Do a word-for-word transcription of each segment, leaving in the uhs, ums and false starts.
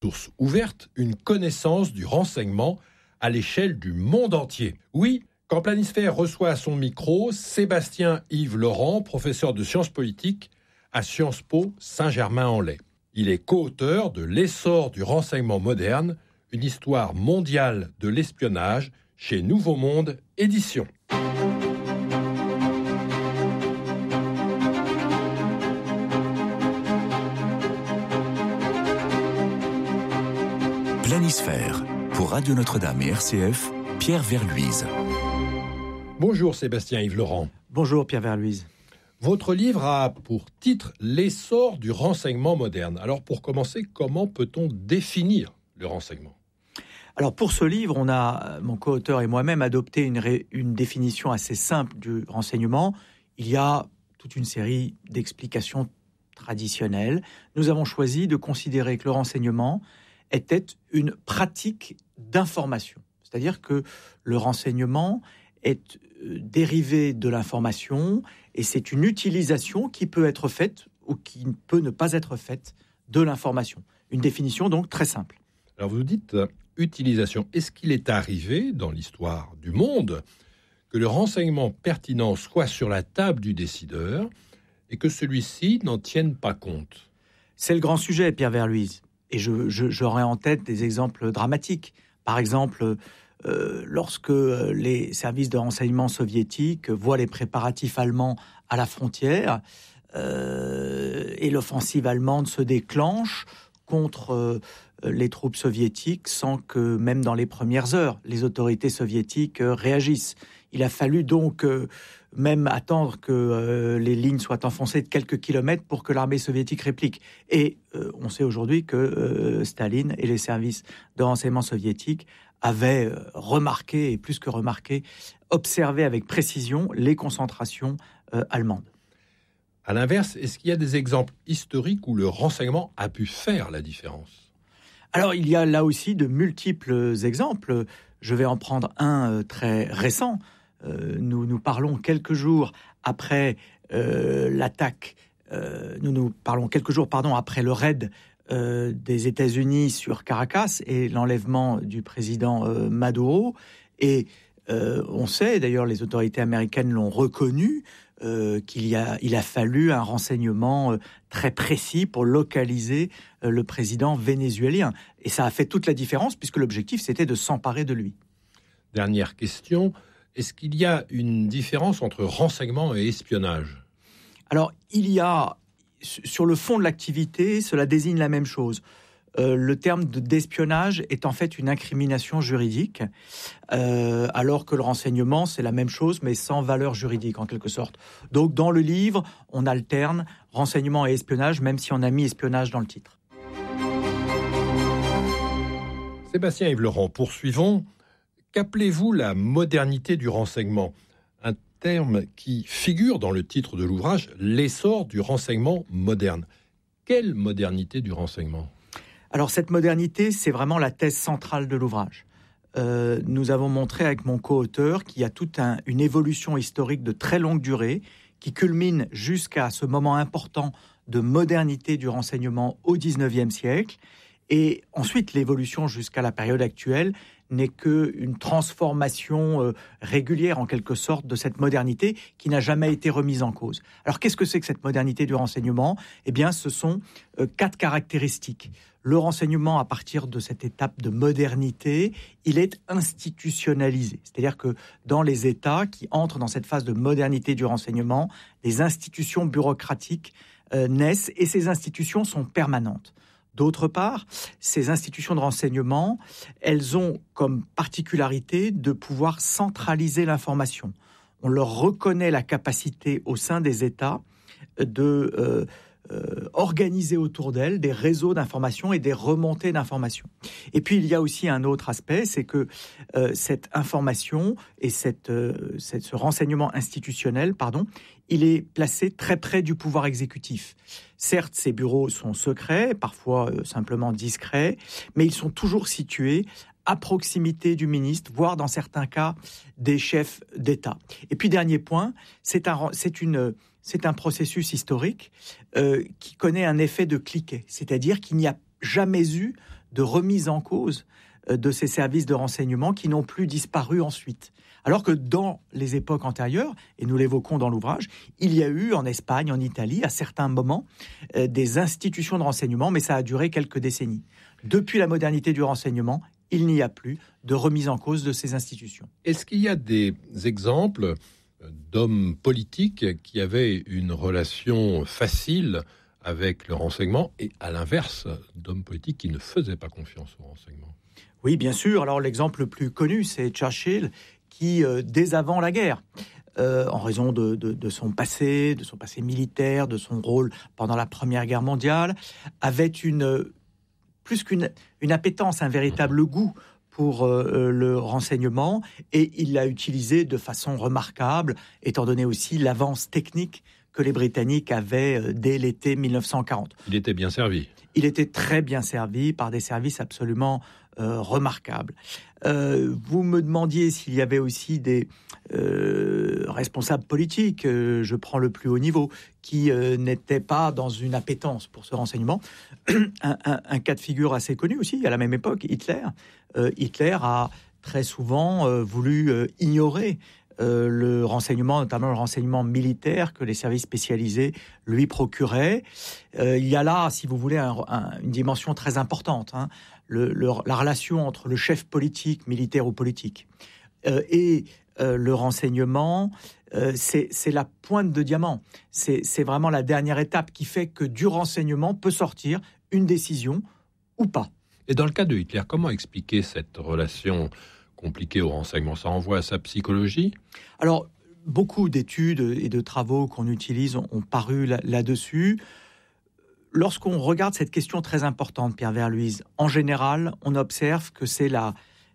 source ouverte, une connaissance du renseignement à l'échelle du monde entier. Oui, quand Planisphère reçoit à son micro Sébastien Yves Laurent, professeur de sciences politiques à Sciences Po Saint-Germain-en-Laye. Il est co-auteur de L'essor du renseignement moderne, une histoire mondiale de l'espionnage chez Nouveau Monde Éditions. Planisphère, pour Radio Notre-Dame et R C F, Pierre Verluise. Bonjour Sébastien Yves Laurent. Bonjour Pierre Verluise. Votre livre a pour titre « L'essor du renseignement moderne ». Alors pour commencer, comment peut-on définir le renseignement ? Alors pour ce livre, on a, mon co-auteur et moi-même, adopté une, ré, une définition assez simple du renseignement. Il y a toute une série d'explications traditionnelles. Nous avons choisi de considérer que le renseignement était une pratique d'information. C'est-à-dire que le renseignement est dérivé de l'information et c'est une utilisation qui peut être faite ou qui peut ne pas être faite de l'information. Une définition donc très simple. Alors vous dites euh, utilisation. Est-ce qu'il est arrivé dans l'histoire du monde que le renseignement pertinent soit sur la table du décideur et que celui-ci n'en tienne pas compte ? C'est le grand sujet, Pierre Verluise. Et je, je, j'aurais en tête des exemples dramatiques. Par exemple, euh, lorsque les services de renseignement soviétiques voient les préparatifs allemands à la frontière euh, et l'offensive allemande se déclenche contre euh, les troupes soviétiques sans que, même dans les premières heures, les autorités soviétiques euh, réagissent. Il a fallu donc euh, même attendre que euh, les lignes soient enfoncées de quelques kilomètres pour que l'armée soviétique réplique. Et euh, on sait aujourd'hui que euh, Staline et les services de renseignement soviétiques avaient euh, remarqué, et plus que remarqué, observé avec précision les concentrations euh, allemandes. À l'inverse, est-ce qu'il y a des exemples historiques où le renseignement a pu faire la différence ? Alors, il y a là aussi de multiples exemples. Je vais en prendre un euh, très récent. Euh, nous nous parlons quelques jours après euh, l'attaque, euh, nous nous parlons quelques jours, pardon, après le raid euh, des États-Unis sur Caracas et l'enlèvement du président euh, Maduro. Et euh, on sait, d'ailleurs, les autorités américaines l'ont reconnu, euh, qu'il y a, il a fallu un renseignement euh, très précis pour localiser euh, le président vénézuélien. Et ça a fait toute la différence puisque l'objectif, c'était de s'emparer de lui. Dernière question. Est-ce qu'il y a une différence entre renseignement et espionnage ? Alors, il y a, sur le fond de l'activité, cela désigne la même chose. Euh, le terme de, d'espionnage est en fait une incrimination juridique, euh, alors que le renseignement, c'est la même chose, mais sans valeur juridique, en quelque sorte. Donc, dans le livre, on alterne renseignement et espionnage, même si on a mis espionnage dans le titre. Sébastien Yves Laurent, poursuivons. Qu'appelez-vous la modernité du renseignement ? Un terme qui figure dans le titre de l'ouvrage, l'essor du renseignement moderne. Quelle modernité du renseignement ? Alors cette modernité, c'est vraiment la thèse centrale de l'ouvrage. Euh, nous avons montré avec mon co-auteur qu'il y a toute un, une évolution historique de très longue durée qui culmine jusqu'à ce moment important de modernité du renseignement au dix-neuvième siècle. Et ensuite, l'évolution jusqu'à la période actuelle n'est qu'une transformation euh, régulière, en quelque sorte, de cette modernité qui n'a jamais été remise en cause. Alors, qu'est-ce que c'est que cette modernité du renseignement ? Eh bien, ce sont euh, quatre caractéristiques. Le renseignement, à partir de cette étape de modernité, il est institutionnalisé. C'est-à-dire que dans les États qui entrent dans cette phase de modernité du renseignement, des institutions bureaucratiques euh, naissent et ces institutions sont permanentes. D'autre part, ces institutions de renseignement, elles ont comme particularité de pouvoir centraliser l'information. On leur reconnaît la capacité au sein des États de euh, euh, organiser autour d'elles des réseaux d'information et des remontées d'informations. Et puis, il y a aussi un autre aspect, c'est que euh, cette information et cette, euh, cette, ce renseignement institutionnel, pardon, il est placé très près du pouvoir exécutif. Certes, ces bureaux sont secrets, parfois euh, simplement discrets, mais ils sont toujours situés à proximité du ministre, voire dans certains cas des chefs d'État. Et puis, dernier point, c'est un, c'est une, c'est un processus historique euh, qui connaît un effet de cliquet, c'est-à-dire qu'il n'y a jamais eu de remise en cause de ces services de renseignement qui n'ont plus disparu ensuite. Alors que dans les époques antérieures, et nous l'évoquons dans l'ouvrage, il y a eu en Espagne, en Italie, à certains moments, euh, des institutions de renseignement, mais ça a duré quelques décennies. Depuis la modernité du renseignement, il n'y a plus de remise en cause de ces institutions. Est-ce qu'il y a des exemples d'hommes politiques qui avaient une relation facile avec le renseignement et, à l'inverse, d'hommes politiques qui ne faisaient pas confiance au renseignement ? Oui, bien sûr. Alors, l'exemple le plus connu, c'est Churchill, qui, euh, dès avant la guerre, euh, en raison de, de, de son passé, de son passé militaire, de son rôle pendant la Première Guerre mondiale, avait une, plus qu'une une appétence, un véritable goût pour euh, le renseignement, et il l'a utilisé de façon remarquable, étant donné aussi l'avance technique que les Britanniques avaient euh, dès l'été mille neuf cent quarante. Il était bien servi. Il était très bien servi par des services absolument euh, remarquables. Euh, vous me demandiez s'il y avait aussi des euh, responsables politiques, euh, je prends le plus haut niveau, qui euh, n'étaient pas dans une appétence pour ce renseignement. un, un, un cas de figure assez connu aussi, à la même époque, Hitler. Euh, Hitler a très souvent euh, voulu euh, ignorer Euh, le renseignement, notamment le renseignement militaire que les services spécialisés lui procuraient. Euh, il y a là, si vous voulez, un, un, une dimension très importante, hein, le, le, la relation entre le chef politique, militaire ou politique, euh, et euh, le renseignement, euh, c'est, c'est la pointe de diamant. C'est, c'est vraiment la dernière étape qui fait que du renseignement peut sortir une décision ou pas. Et dans le cas de Hitler, comment expliquer cette relation compliqué au renseignement? Ça renvoie à sa psychologie? Alors, beaucoup d'études et de travaux qu'on utilise ont, ont paru là, là-dessus. Lorsqu'on regarde cette question très importante, Pierre Verluise, en général, on observe que c'est la,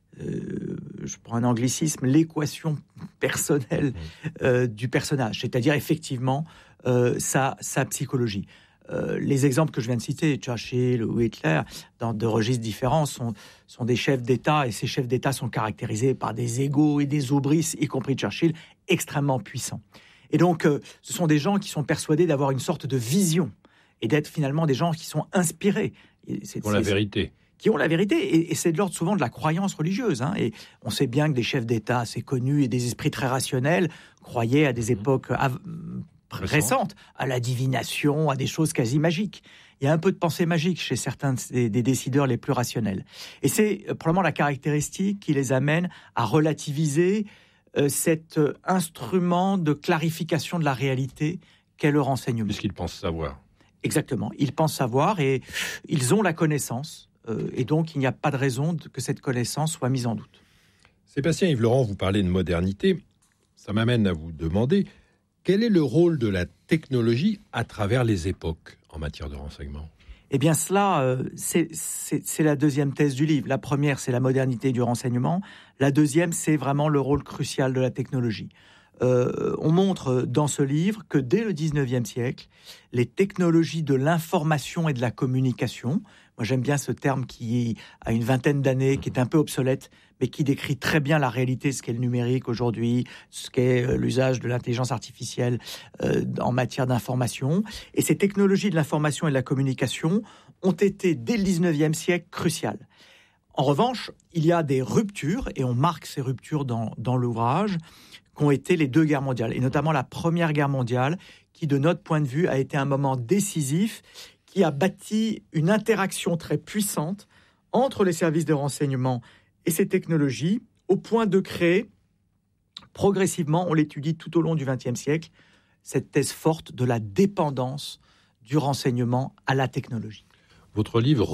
euh, je prends un anglicisme, l'équation personnelle euh, du personnage, c'est-à-dire effectivement euh, sa, sa psychologie. Euh, les exemples que je viens de citer, Churchill ou Hitler, dans deux registres différents, sont, sont des chefs d'État, et ces chefs d'État sont caractérisés par des égos et des obris, y compris Churchill, extrêmement puissants. Et donc, euh, ce sont des gens qui sont persuadés d'avoir une sorte de vision, et d'être finalement des gens qui sont inspirés. C'est, qui ont la vérité. Qui ont la vérité, et, et c'est de l'ordre souvent de la croyance religieuse. Hein, et on sait bien que des chefs d'État assez connus et des esprits très rationnels croyaient à des époques av- récentes, à la divination, à des choses quasi magiques. Il y a un peu de pensée magique chez certains des, des décideurs les plus rationnels. Et c'est probablement la caractéristique qui les amène à relativiser euh, cet euh, instrument de clarification de la réalité qu'est le renseignement. Puisqu'ils pensent savoir. Exactement. Ils pensent savoir et ils ont la connaissance. Euh, et donc, il n'y a pas de raison de, que cette connaissance soit mise en doute. Sébastien Yves Laurent, vous parlez de modernité. Ça m'amène à vous demander... Quel est le rôle de la technologie à travers les époques en matière de renseignement ? Eh bien, cela, euh, c'est, c'est, c'est la deuxième thèse du livre. La première, c'est la modernité du renseignement. La deuxième, c'est vraiment le rôle crucial de la technologie. Euh, on montre dans ce livre que dès le dix-neuvième siècle, les technologies de l'information et de la communication, moi j'aime bien ce terme qui a une vingtaine d'années, qui est un peu obsolète, mais qui décrit très bien la réalité, ce qu'est le numérique aujourd'hui, ce qu'est l'usage de l'intelligence artificielle euh, en matière d'information. Et ces technologies de l'information et de la communication ont été, dès le dix-neuvième siècle, cruciales. En revanche, il y a des ruptures, et on marque ces ruptures dans, dans l'ouvrage, qu'ont été les deux guerres mondiales, et notamment la Première Guerre mondiale, qui, de notre point de vue, a été un moment décisif, qui a bâti une interaction très puissante entre les services de renseignement et ces technologies, au point de créer, progressivement, on l'étudie tout au long du vingtième siècle, cette thèse forte de la dépendance du renseignement à la technologie. Votre livre